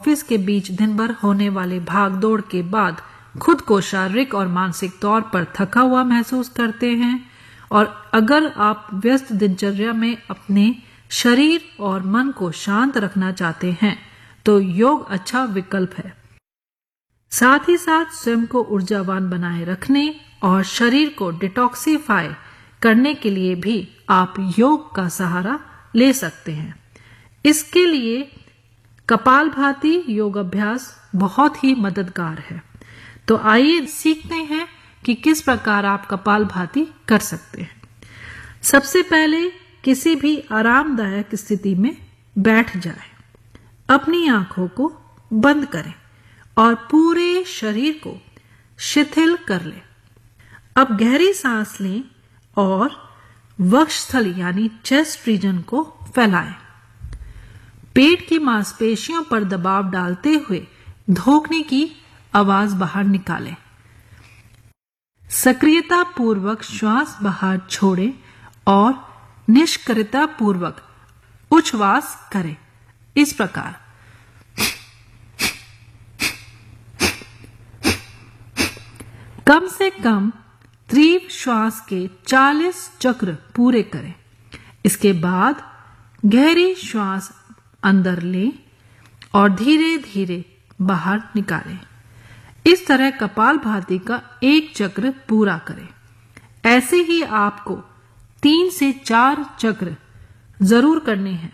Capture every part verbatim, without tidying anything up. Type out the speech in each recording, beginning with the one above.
Office के बीच दिन भर होने वाले भाग दौड़ के बाद खुद को शारीरिक और मानसिक तौर पर थका हुआ महसूस करते हैं और अगर आप व्यस्त दिनचर्या में अपने शरीर और मन को शांत रखना चाहते हैं तो योग अच्छा विकल्प है। साथ ही साथ स्वयं को ऊर्जावान बनाए रखने और शरीर को डिटॉक्सिफाई करने के लिए भी आप योग का सहारा ले सकते हैं। इसके लिए कपालभाति योग अभ्यास बहुत ही मददगार है। तो आइए सीखते हैं कि किस प्रकार आप कपालभाति कर सकते हैं। सबसे पहले किसी भी आरामदायक स्थिति में बैठ जाएं। अपनी आंखों को बंद करें और पूरे शरीर को शिथिल कर लें। अब गहरी सांस लें और वक्षस्थल यानी चेस्ट रीजन को फैलाएं। पेट की मांसपेशियों पर दबाव डालते हुए धोखने की आवाज बाहर निकालें। सक्रियता पूर्वक श्वास बाहर छोड़ें और निष्क्रियता पूर्वक उच्छ्वास करें। इस प्रकार कम से कम तीव्र श्वास के चालीस चक्र पूरे करें। इसके बाद गहरी श्वास अंदर लें और धीरे धीरे बाहर निकालें। इस तरह कपालभाति का एक चक्र पूरा करें। ऐसे ही आपको तीन से चार चक्र जरूर करने हैं।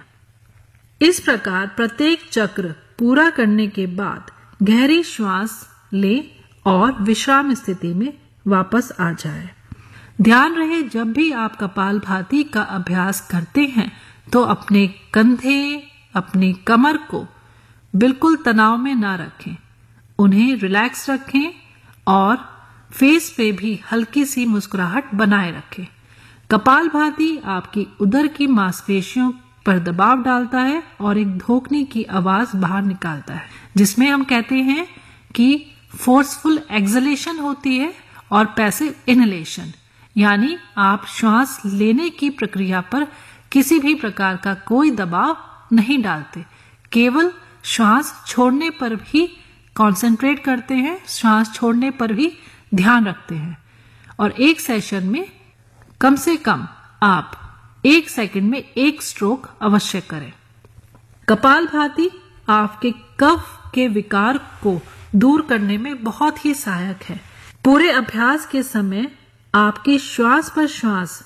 इस प्रकार प्रत्येक चक्र पूरा करने के बाद गहरी श्वास लें और विश्राम स्थिति में वापस आ जाए। ध्यान रहे जब भी आप कपालभाति का अभ्यास करते हैं तो अपने कंधे, अपनी कमर को बिल्कुल तनाव में ना रखें, उन्हें रिलैक्स रखें और फेस पे भी हल्की सी मुस्कुराहट बनाए रखें। कपालभाति आपकी उदर की मांसपेशियों पर दबाव डालता है और एक धोखने की आवाज बाहर निकालता है, जिसमें हम कहते हैं कि फोर्सफुल एक्सलेशन होती है और पैसिव इनहेलेशन, यानी आप श्वास लेने की प्रक्रिया पर किसी भी प्रकार का कोई दबाव नहीं डालते, केवल श्वास छोड़ने पर भी कंसंट्रेट करते हैं, श्वास छोड़ने पर भी ध्यान रखते हैं। और एक सेशन में कम से कम आप एक सेकंड में एक स्ट्रोक अवश्य करें। कपालभाति आपके कफ के विकार को दूर करने में बहुत ही सहायक है। पूरे अभ्यास के समय आपकी श्वास पर श्वास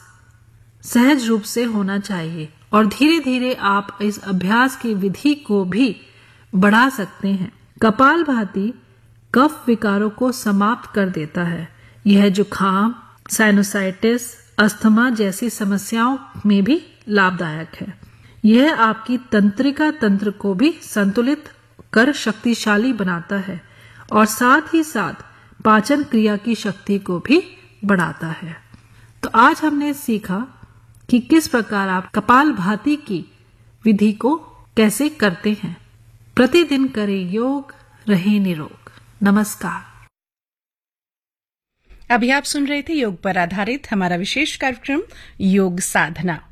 सहज रूप से होना चाहिए और धीरे धीरे आप इस अभ्यास की विधि को भी बढ़ा सकते हैं। कपालभाति कफ विकारों को समाप्त कर देता है। यह जुखाम, साइनोसाइटिस, अस्थमा जैसी समस्याओं में भी लाभदायक है। यह आपकी तंत्रिका तंत्र को भी संतुलित कर शक्तिशाली बनाता है और साथ ही साथ पाचन क्रिया की शक्ति को भी बढ़ाता है। तो आज हमने सीखा कि किस प्रकार आप कपालभाति की विधि को कैसे करते हैं। प्रतिदिन करें योग, रहें निरोग। नमस्कार। अभी आप सुन रहे थे योग पर आधारित हमारा विशेष कार्यक्रम योग साधना।